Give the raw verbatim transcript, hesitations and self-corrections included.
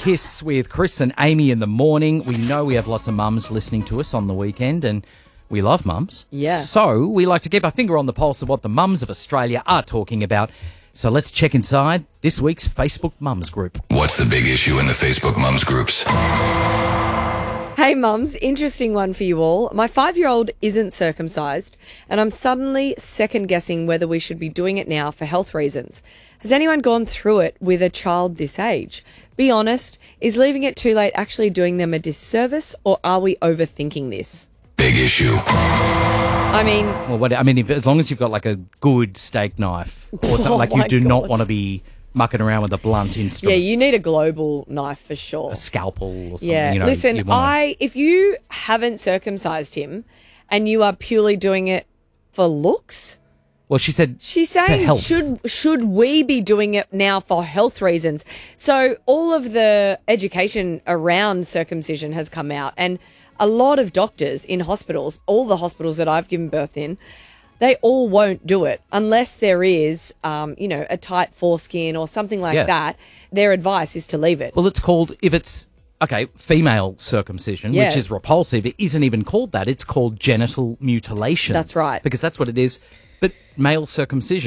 Kiss with Chris and Amy in the morning. We know we have lots of mums listening to us on the weekend, and we love mums. Yeah. So we like to keep our finger on the pulse of what the mums of Australia are talking about. So let's check inside this week's Facebook Mums group. What's the big issue in the Facebook Mums groups? Hey mums, interesting one for you all. My five-year-old isn't circumcised, and I'm suddenly second-guessing whether we should be doing it now for health reasons. Has anyone gone through it with a child this age? Be honest, is leaving it too late actually doing them a disservice, or are we overthinking this? Big issue. I mean... Well, what, I mean, if, as long as you've got like a good steak knife or something, Oh like you my do God. not want to be mucking around with a blunt Yeah, instrument, you need a global knife for sure. a scalpel or something. Yeah, You know, listen, you wanna- I if you haven't circumcised him and you are purely doing it for looks... Well, she said She's for saying, health. should should we be doing it now for health reasons? So all of the education around circumcision has come out, and a lot of doctors in hospitals, all the hospitals that I've given birth in, they all won't do it unless there is, um, you know, a tight foreskin or something like Yeah. that. Their advice is to leave it. Well, it's called, if it's, okay, female circumcision, which Yeah. is repulsive, it isn't even called that. It's called genital mutilation. That's right. Because that's what it is. But male circumcision